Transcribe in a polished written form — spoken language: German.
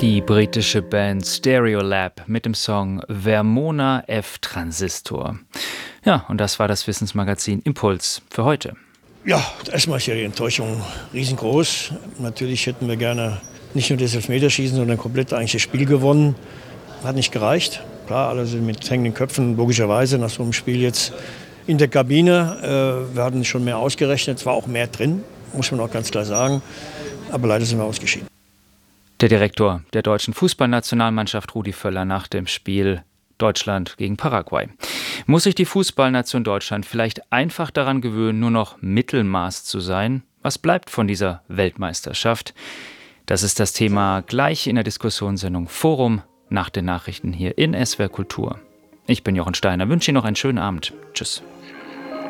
Die britische Band Stereolab mit dem Song Vermona F Transistor. Ja, und das war das Wissensmagazin Impuls für heute. Ja, erstmal ist ja die Enttäuschung riesengroß. Natürlich hätten wir gerne nicht nur das Elfmeterschießen, sondern komplett eigentlich das Spiel gewonnen. Hat nicht gereicht. Klar, alle sind mit hängenden Köpfen, logischerweise nach so einem Spiel jetzt in der Kabine. Wir hatten schon mehr ausgerechnet, es war auch mehr drin, muss man auch ganz klar sagen. Aber leider sind wir ausgeschieden. Der Direktor der deutschen Fußballnationalmannschaft Rudi Völler nach dem Spiel Deutschland gegen Paraguay. Muss sich die Fußballnation Deutschland vielleicht einfach daran gewöhnen, nur noch Mittelmaß zu sein? Was bleibt von dieser Weltmeisterschaft? Das ist das Thema gleich in der Diskussionssendung Forum nach den Nachrichten hier in SWR Kultur. Ich bin Jochen Steiner, wünsche Ihnen noch einen schönen Abend. Tschüss.